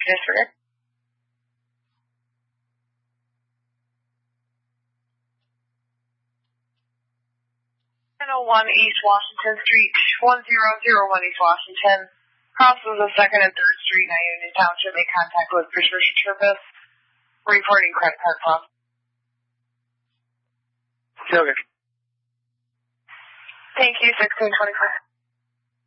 disregard. 101 East Washington Street, 1001 East Washington. Crosses of 2nd and 3rd Street, Union Township. Make contact with Patricia Trippus. Reporting credit card fraud. Okay. Thank you, 1624.